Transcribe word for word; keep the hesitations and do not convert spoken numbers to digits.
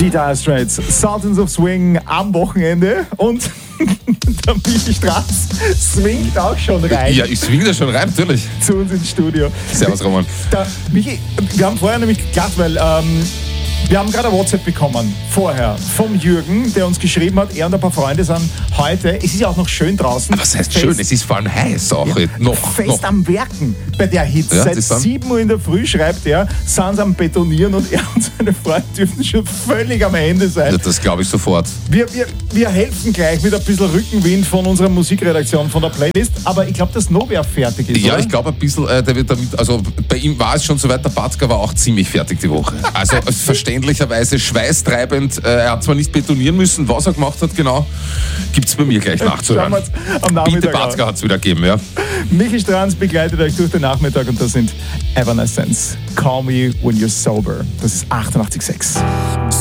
Die Dire Straits, Sultans of Swing am Wochenende und der Michi Straß swingt auch schon rein. Ja, ich swing da schon rein, natürlich. Zu uns ins Studio. Servus, Roman. Der Michi, wir haben vorher nämlich gedacht, weil ähm, wir haben gerade ein WhatsApp bekommen, vorher, vom Jürgen, der uns geschrieben hat, er und ein paar Freunde sind heute, es ist ja auch noch schön draußen. Was heißt fest, schön? Es ist vor allem heiß auch. ja, noch, fest noch. am Werken bei der Hitze. Ja, Seit das sind- sieben Uhr in der Früh, schreibt er, sind sie am Betonieren und er und seine Freunde dürften schon völlig am Ende sein. Ja, das glaube ich sofort. Wir, wir, wir helfen gleich mit ein bisschen Rückenwind von unserer Musikredaktion, von der Playlist, aber ich glaube, dass Nowhere fertig ist, Ja, oder? ich glaube ein bisschen, äh, der wird damit, also bei ihm war es schon soweit, der Batzka war auch ziemlich fertig die Woche. Also verständlicherweise schweißtreibend, äh, er hat zwar nicht betonieren müssen, was er gemacht hat genau, gibt es bei mir gleich nachzuhören. Schauen wir uns am Bitte Nachmittag Batzka hat es wieder gegeben, ja. an. Michi Stranz begleitet euch durch den Nachmittag und das sind Evanescence, Call Me When You're Sober. Das ist achtundachtzig Komma sechs.